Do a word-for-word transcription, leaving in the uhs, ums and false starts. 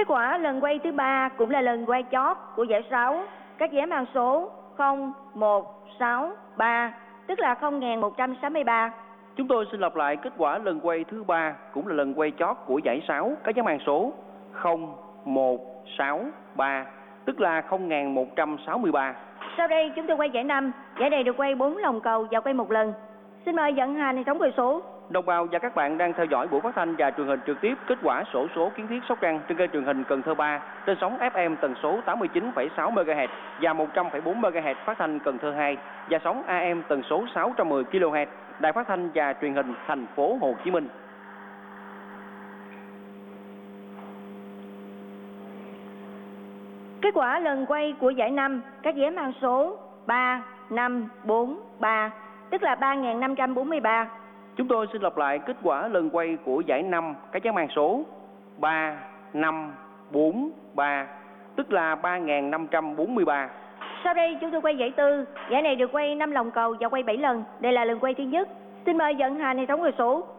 Kết quả lần quay thứ ba cũng là lần quay chót của giải sáu. Các vé mang số không một sáu ba, tức là không nghìn một trăm sáu mươi ba. Chúng tôi xin lặp lại kết quả lần quay thứ ba cũng là lần quay chót của giải sáu. Các vé mang số không một sáu ba, tức là không nghìn một trăm sáu mươi ba. Sau đây chúng tôi quay giải năm. Giải này được quay bốn lòng cầu và quay một lần. Xin mời vận hành hệ thống quay số. Đồng bào và các bạn đang theo dõi buổi phát thanh và truyền hình trực tiếp kết quả xổ số kiến thiết Sóc Trăng trên kênh truyền hình Cần Thơ ba trên sóng ép em tần số tám mươi chín phẩy sáu mê ga héc và một trăm phẩy bốn mê ga héc phát thanh Cần Thơ hai và sóng a em tần số sáu trăm mười ki lô héc Đài Phát thanh và Truyền hình thành phố Hồ Chí Minh. Kết quả lần quay của giải năm, các vé mang số ba năm bốn ba, tức là ba nghìn năm trăm bốn mươi ba. Chúng tôi xin lặp lại kết quả lần quay của giải năm, các vé mang số ba năm bốn ba, tức là ba nghìn năm trăm bốn mươi ba. Sau đây chúng tôi quay giải tư. Giải này được quay năm lòng cầu và quay bảy lần. Đây là lần quay thứ nhất. Xin mời vận hành hệ thống quay số.